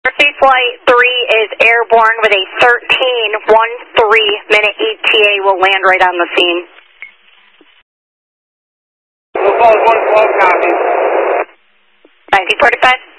Flight 3 is airborne with a 13:13-minute ETA. Will land right on the scene. We'll call 112 copy. 1945.